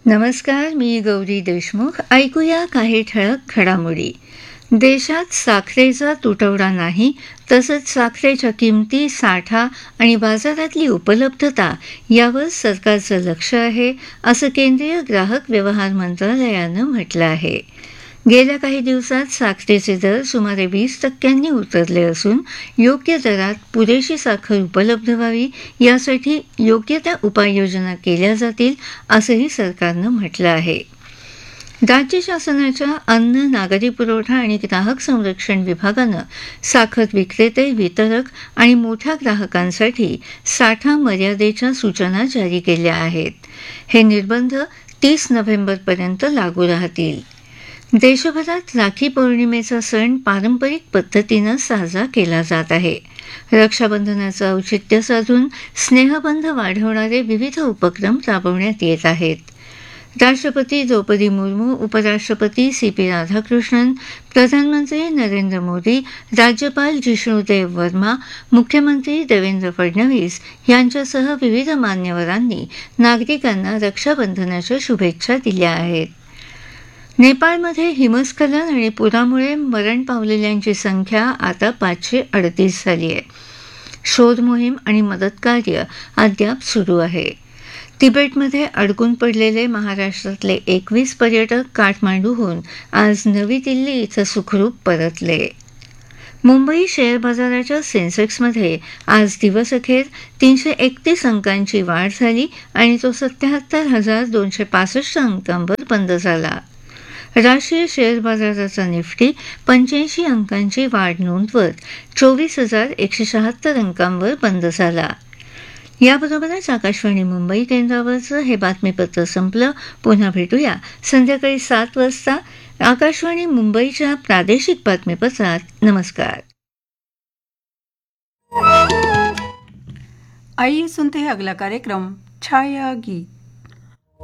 नमस्कार, मी गौरी देशमुख. ऐकूया काही ठळक घडामोडी. देशात साखरेचा तुटवडा नाही, तसंच साखरेच्या किमती, साठा आणि बाजारातली उपलब्धता यावर सरकारचं लक्ष आहे, असं केंद्रीय ग्राहक व्यवहार मंत्रालयानं म्हटलं आहे. गेल्या काही दिवसात साखरेचे दर सुमारे 20% उतरले असून योग्य दरात पुरेशी साखर उपलब्ध व्हावी यासाठी योग्य त्या उपाययोजना केल्या जातील, असंही सरकारनं म्हटलं आहे. राज्य शासनाच्या अन्न, नागरी पुरवठा आणि ग्राहक संरक्षण विभागानं साखर विक्रेते, वितरक आणि मोठ्या ग्राहकांसाठी साठा मर्यादेच्या सूचना जारी केल्या आहेत. हे निर्बंध 30 नोव्हेंबरपर्यंत लागू राहतील. देशभरात राखी पौर्णिमेचा सण पारंपरिक पद्धतीनं साजरा केला जात आहे. रक्षाबंधनाचं औचित्य साधून स्नेहबंध वाढवणारे विविध उपक्रम राबवण्यात येत आहेत. राष्ट्रपती द्रौपदी मुर्मू, उपराष्ट्रपती CP राधाकृष्णन, प्रधानमंत्री नरेंद्र मोदी, राज्यपाल जिष्णुदेव वर्मा, मुख्यमंत्री देवेंद्र फडणवीस यांच्यासह विविध मान्यवरांनी नागरिकांना रक्षाबंधनाच्या शुभेच्छा दिल्या आहेत. नेपाळमध्ये हिमस्खलन आणि पुरामुळे मरण पावलेल्यांची संख्या आता 538 झाली आहे. शोध मोहीम आणि मदतकार्य अद्याप सुरू आहे. तिबेटमध्ये अडकून पडलेले महाराष्ट्रातले 21 पर्यटक काठमांडूहून आज नवी दिल्ली इथं सुखरूप परतले. मुंबई शेअर बाजाराच्या सेन्सेक्समध्ये आज दिवसअखेर 331 अंकांची वाढ झाली आणि तो 77,265 अंकांवर बंद झाला. राष्ट्रीय शेअर बाजाराचा निफ्टी 85 अंकांची वाढ नोंदवत 24,176 अंकांवर बंद झाला. याबरोबरच आकाशवाणी मुंबई केंद्रावरचं हे बातमीपत्र संपलं. पुन्हा भेटूया संध्याकाळी 7 वाजता आकाशवाणी मुंबईच्या प्रादेशिक बातमीपत्रात. नमस्कार. आइए सुनते हैं अगला कार्यक्रम छाया गीत.